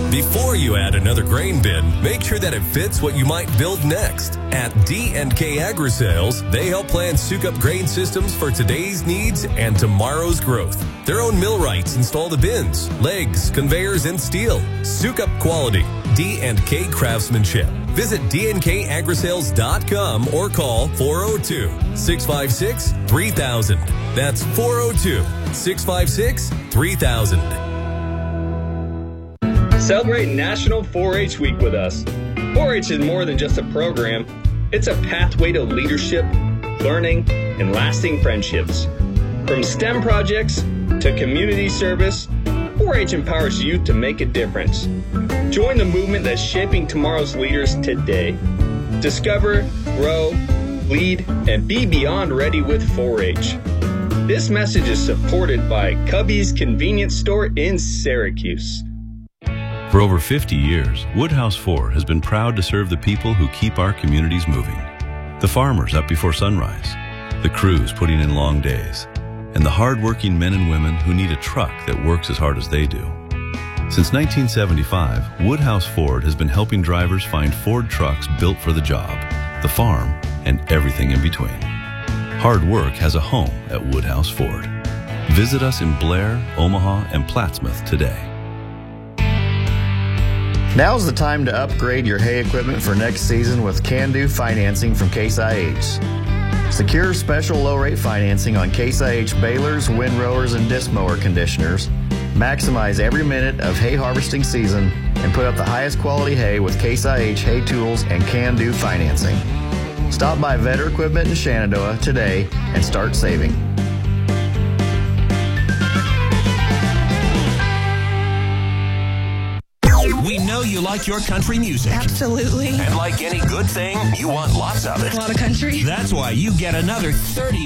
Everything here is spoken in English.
Before you add another grain bin, make sure that it fits what you might build next. At D&K Agri-Sales, they help plan Sukup grain systems for today's needs and tomorrow's growth. Their own millwrights install the bins, legs, conveyors, and steel. Sukup quality, D&K craftsmanship. Visit dnkagrisales.com or call 402-656-3000. That's 402-656-3000. Celebrate National 4-H Week with us. 4-H is more than just a program. It's a pathway to leadership, learning, and lasting friendships. From STEM projects to community service, 4-H empowers youth to make a difference. Join the movement that's shaping tomorrow's leaders today. Discover, grow, lead, and be beyond ready with 4-H. This message is supported by Cubby's Convenience Store in Syracuse. For over 50 years, Woodhouse Ford has been proud to serve the people who keep our communities moving. The farmers up before sunrise, the crews putting in long days, and the hard-working men and women who need a truck that works as hard as they do. Since 1975, Woodhouse Ford has been helping drivers find Ford trucks built for the job, the farm, and everything in between. Hard work has a home at Woodhouse Ford. Visit us in Blair, Omaha, and Plattsmouth today. Now's the time to upgrade your hay equipment for next season with Can-Do financing from Case IH. Secure special low-rate financing on Case IH balers, windrowers, and disc mower conditioners. Maximize every minute of hay harvesting season and put up the highest quality hay with Case IH hay tools and Can-Do financing. Stop by Vetter Equipment in Shenandoah today and start saving. We know you like your country music. Absolutely. And like any good thing, you want lots of it. A lot of country. That's why you get another 30